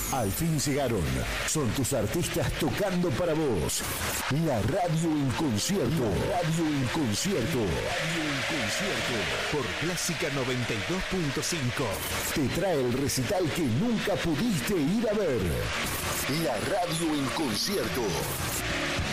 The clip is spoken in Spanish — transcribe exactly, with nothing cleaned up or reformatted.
Al fin llegaron. Son tus artistas tocando para vos. La radio en concierto. La radio en concierto. La radio en concierto. Por Clásica noventa y dos punto cinco. Te trae el recital que nunca pudiste ir a ver. La radio en concierto.